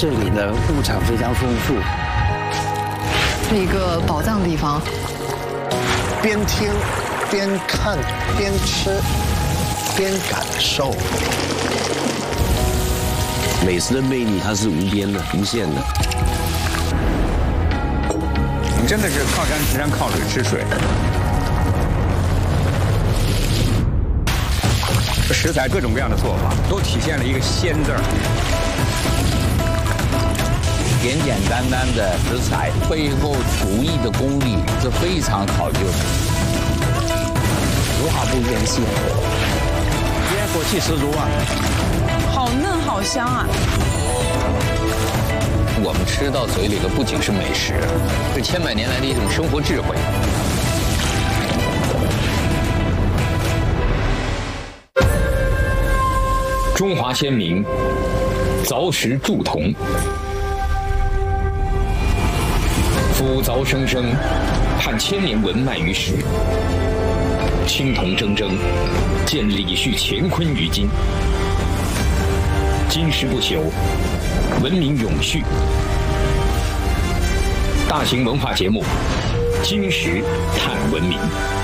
这里的物产非常丰富， 是一个宝藏地方。 边听边看边吃边感受， 美食的魅力它是无边的、无限的。 我们真的是靠山吃山，靠水吃水。食材各种各样的做法，都体现了一个“鲜”字儿。 简简单单的食材背后厨艺的功力是非常考究的， 无毫不原形，烟火气十足啊！ 好嫩好香啊！ 我们吃到嘴里的不仅是美食，是千百年来的一种生活智慧。 中华先民凿石铸铜，夫凿生生，汉千年文脉于史；青铜铮铮，见李旭乾坤于今。今时不朽，文明永续。大型文化节目《今时探文明》。